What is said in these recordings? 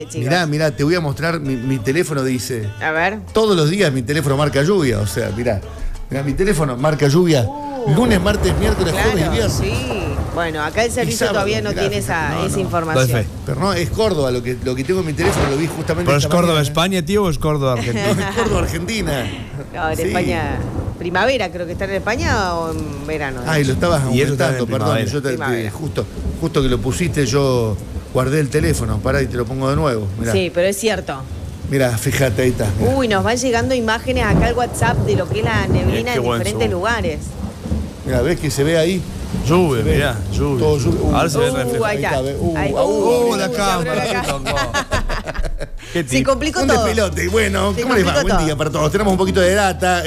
Mirá, te voy a mostrar, mi teléfono dice. A ver. Todos los días mi teléfono marca lluvia, o sea, mirá, mi teléfono marca lluvia. Lunes, martes, miércoles, jueves y viernes. Sí. Bueno, acá el servicio sábado, todavía no tiene esa información. Pero no, es Córdoba, lo que tengo en mi teléfono lo vi justamente. ¿Pero es Córdoba, España, tío, o es Córdoba, Argentina? No, es Córdoba, Argentina. No, en Sí. España. Primavera, creo que está en España o en verano. Ay, lo estabas Y eso está aumentando, en perdón. primavera. Yo justo que lo pusiste, yo guardé el teléfono. Pará y te lo pongo de nuevo. Mirá. Sí, pero es cierto. Mirá, fíjate, ahí está. Mirá. Uy, nos van llegando imágenes acá al WhatsApp de lo que es la neblina Qué en buen diferentes zoom. lugares. Mirá, ¿ves que se ve ahí? Lluvia, Se ve. mirá, lluvia. Todo lluvia. Ahora se ve el Ahí reflejo. está. Ahí está, Ahí- La se cámara. abrió la cámara. Qué Se tipo. complicó Un todo. despelote. Bueno, Se ¿cómo les va? complicó Buen todo. día para todos. Tenemos un poquito de data.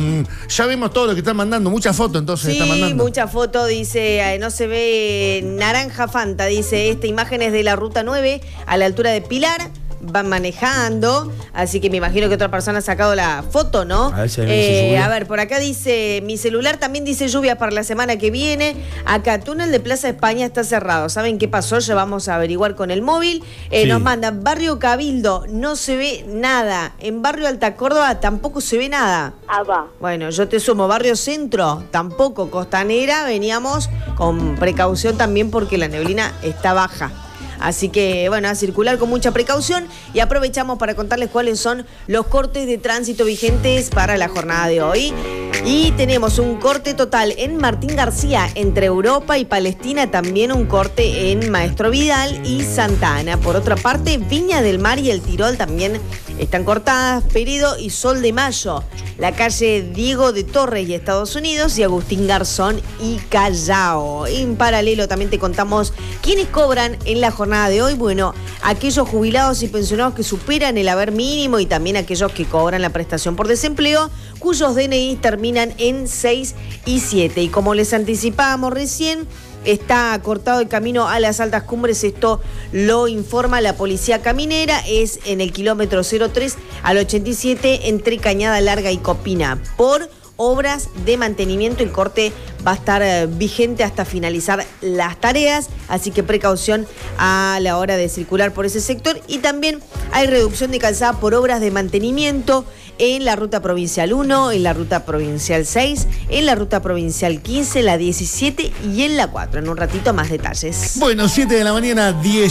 Ya vemos todo lo que están mandando. Muchas fotos, entonces, están Sí, mandando. mucha foto, dice, no se ve naranja Fanta, dice, esta imagen es de la ruta 9 a la altura de Pilar, van manejando, así que me imagino que otra persona ha sacado la foto, ¿no? A ver si dice lluvia. A ver, por acá dice, mi celular también dice lluvia para la semana que viene, acá túnel de Plaza España está cerrado, ¿saben qué pasó? Ya vamos a averiguar con el móvil. Sí. Nos mandan Barrio Cabildo, no se ve nada, en Barrio Alta Córdoba tampoco se ve nada. Bueno, yo te sumo Barrio Centro, tampoco. Costanera, veníamos con precaución también porque la neblina está baja. Así que, bueno, a circular con mucha precaución y aprovechamos para contarles cuáles son los cortes de tránsito vigentes para la jornada de hoy. Y tenemos un corte total en Martín García, entre Europa y Palestina, también un corte en Maestro Vidal y Santa Ana. Por otra parte, Viña del Mar y el Tirol también están cortadas, Peredo y Sol de Mayo, la calle Diego de Torres y Estados Unidos y Agustín Garzón y Callao. En paralelo también te contamos quiénes cobran en la jornada de hoy. Bueno, aquellos jubilados y pensionados que superan el haber mínimo y también aquellos que cobran la prestación por desempleo, cuyos DNI terminan en 6 y 7. Y como les anticipábamos recién, está cortado el camino a las altas cumbres, esto lo informa la policía caminera, es en el kilómetro 03 al 87 entre Cañada Larga y Copina, por obras de mantenimiento. El corte va a estar vigente hasta finalizar las tareas, así que precaución a la hora de circular por ese sector. Y también hay reducción de calzada por obras de mantenimiento en la ruta provincial 1, en la ruta provincial 6, en la ruta provincial 15, la 17 y en la 4. En un ratito más detalles. Bueno, 7 de la mañana,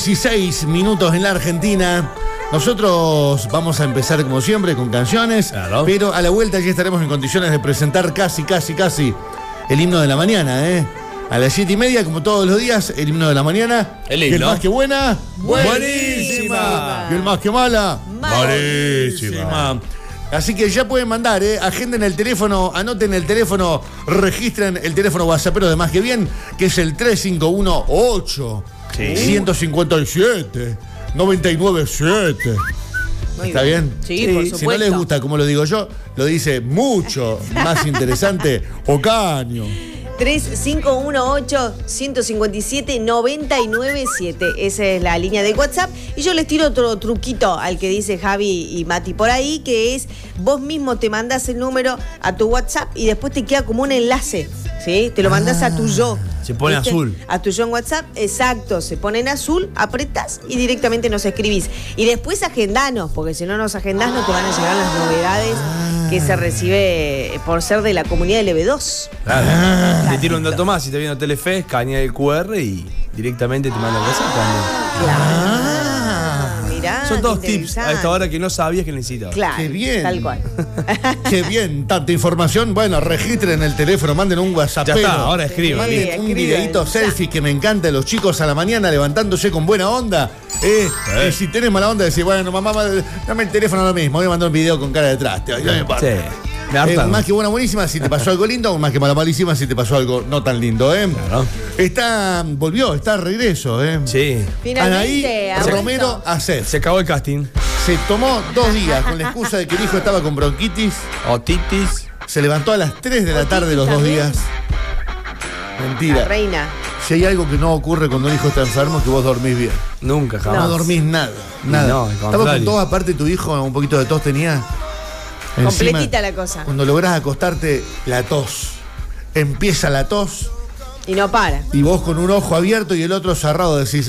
16 minutos en la Argentina. Nosotros vamos a empezar como siempre con canciones, Claro. pero a la vuelta ya estaremos en condiciones de presentar casi el himno de la mañana, ¿eh? A las 7:30, como todos los días, el himno de la mañana. El Y el himno. más que buena, Buenísima. Y el más que mala, Malísima. Así que ya pueden mandar, agenden el teléfono, anoten el teléfono, registren el teléfono WhatsAppero de Más que Bien, que es el 351-8 Sí. 157 997. Muy ¿Está bien? Sí, por supuesto. Si no les gusta, como lo digo yo, lo dice mucho más interesante Ocaño. 3518-157-997. Esa es la línea de WhatsApp. Y yo les tiro otro truquito al que dice Javi y Mati por ahí, que es vos mismo te mandás el número a tu WhatsApp y después te queda como un enlace, ¿sí? Te lo mandás a tu yo. Se pone ¿Viste? azul. A tu yo en WhatsApp, exacto. Se pone en azul, apretás y directamente nos escribís. Y después agendanos, porque si no nos agendás no te van a llegar las novedades que se recibe por ser de la comunidad LB2. Claro. Te tiro un dato más, si te viene Telefe, escanea el QR y directamente te manda cosas también. Mirá, Son todos qué tips a interesante. esta hora que no sabías que necesitabas. Claro, Qué bien. tal cual. Qué bien, tanta información. Bueno, registren el teléfono, manden un WhatsApp. Ya está, ahora escriban. Sí. Manden un escriban, videito ya. selfie que me encanta de los chicos a la mañana levantándose con buena onda. Y si tenés mala onda, decís, bueno, mamá, dame el teléfono ahora mismo, voy a mandar un video con cara de traste. Sí. Me hartaron. Más que buena, buenísima si te pasó algo lindo, más que mala, malísima si te pasó algo no tan lindo, ¿eh? Claro. Está de regreso, ¿eh? Sí. Finalmente, Anaí ha Romero vuelto. Acer. Se acabó el casting. Se tomó 2 días con la excusa de que el hijo estaba con bronquitis. Otitis. Se levantó a las 3 de la tarde los 2 también. días. La Mentira. reina. Si hay algo que no ocurre cuando un hijo está enfermo, es que vos dormís bien. Nunca, No, jamás. dormís nada. Y Nada. no, al Estaba contrario. con tos, aparte tu hijo, un poquito de tos tenía. Completita la cosa. Cuando lográs acostarte, la tos. Empieza la tos. Y no para. Y vos con un ojo abierto y el otro cerrado decís,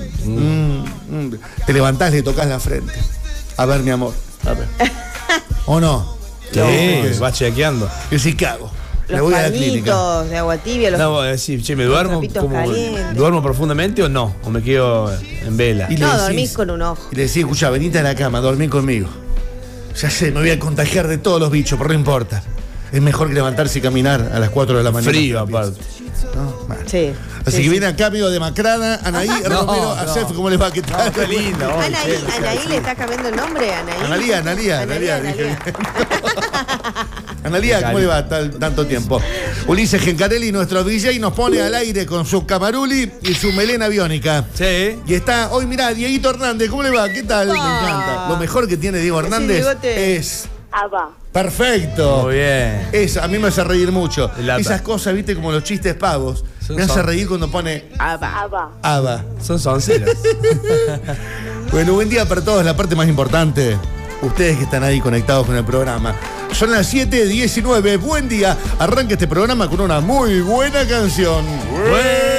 te levantás, le tocas la frente. A ver, mi amor, a ver. ¿O no? Sí, vas chequeando. Yo sí, ¿qué hago? Los Me voy a la clínica. pañitos de agua tibia. No, sí, che, ¿me duermo? trapitos calientes. ¿Duermo profundamente o no? ¿O me quedo en vela? Y le No, decís- dormís con un ojo. Y le decís, escuchá, venite a la cama, dormí conmigo. Ya sé, me voy a contagiar de todos los bichos, pero no importa. Es mejor que levantarse y caminar a las 4 de la mañana. Frío, aparte. ¿No? Mal. Sí. Así Sí, que sí. viene acá, amigo Demacrada, Anaí, Romero, Acef, ¿cómo les va? ¿Qué tal? Qué linda, vos. Anaí, ¿le estás cambiando el nombre? Analía, dije bien. Analía, ¿cómo le va tanto tiempo? Ulises Gencarelli, nuestro DJ, nos pone al aire con su camaruli y su melena biónica. Sí. Y está, hoy mirá, Dieguito Hernández, ¿cómo le va? ¿Qué tal? Me encanta. Lo mejor que tiene Diego Hernández bigote. es... Perfecto. Muy bien. A mí me hace reír mucho. El ABBA. Esas cosas, viste, como los chistes pavos. Me hace reír cuando pone ABBA. Son sonceros. Bueno, buen día para todos. La parte más importante, ustedes que están ahí conectados con el programa. Son las 7:19. Buen día. Arranca este programa con una muy buena canción.